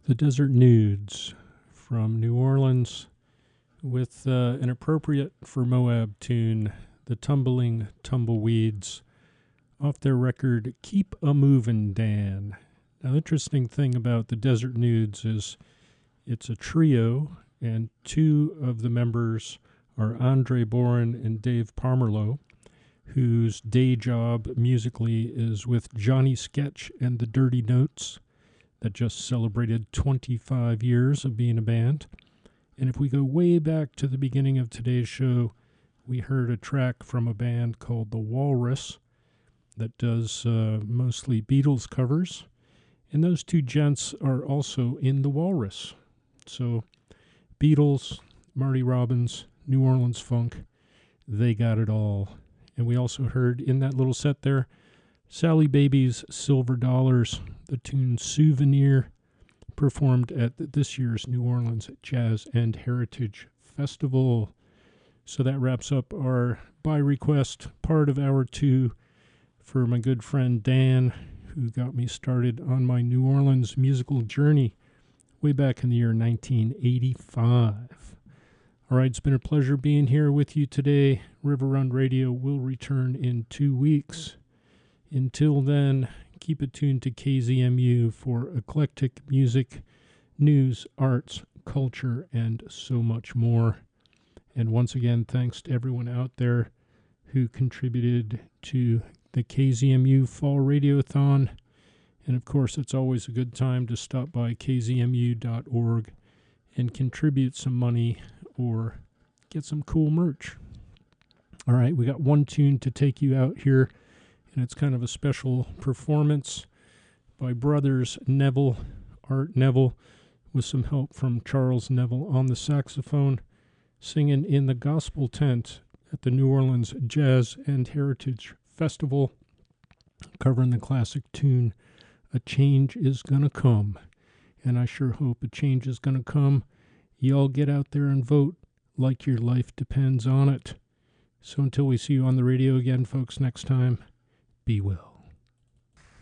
The Desert Nudes from New Orleans with an appropriate for Moab tune, The Tumbling Tumbleweeds, off their record Keep a Movin' Dan. Now, the interesting thing about the Desert Nudes is it's a trio, and two of the members are Andre Boren and Dave Pomerleau, whose day job musically is with Johnny Sketch and the Dirty Notes, that just celebrated 25 years of being a band. And if we go way back to the beginning of today's show, we heard a track from a band called The Walrus that does mostly Beatles covers. And those two gents are also in The Walrus. So Beatles, Marty Robbins, New Orleans funk, they got it all. And we also heard in that little set there, Sally Baby's Silver Dollars, the tune Souvenir, performed at this year's New Orleans Jazz and Heritage Festival. So that wraps up our by request part of hour 2 for my good friend Dan, who got me started on my New Orleans musical journey way back in the year 1985. All right, it's been a pleasure being here with you today. River Run Radio will return in 2 weeks. Until then, keep it tuned to KZMU for eclectic music, news, arts, culture, and so much more. And once again, thanks to everyone out there who contributed to the KZMU Fall Radiothon. And of course, it's always a good time to stop by kzmu.org and contribute some money or get some cool merch. All right, we got one tune to take you out here, and it's kind of a special performance by brothers Neville, Art Neville, with some help from Charles Neville on the saxophone, singing in the gospel tent at the New Orleans Jazz and Heritage Festival, covering the classic tune, A Change Is Gonna Come. And I sure hope a change is gonna come. Y'all get out there and vote like your life depends on it. So until we see you on the radio again, folks, next time, be well.